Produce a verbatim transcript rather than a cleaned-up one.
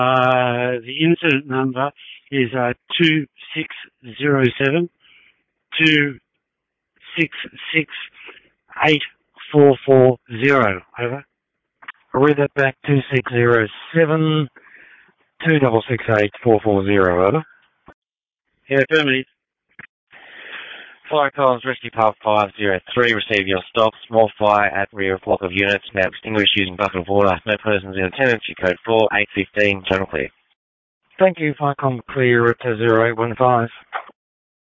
Uh, the incident number is uh, two six zero seven two six six eight four four zero. Over. I'll read that back, two six zero seven two six six eight four four zero. Over. Yeah, affirmative. Fire Collins Rescue Path five zero three, receive your stop. Small fire at rear of block of units, now extinguished using bucket of water. No persons in attendance, your code four eight fifteen, channel clear. Thank you, Fire Com clear at zero eight one five.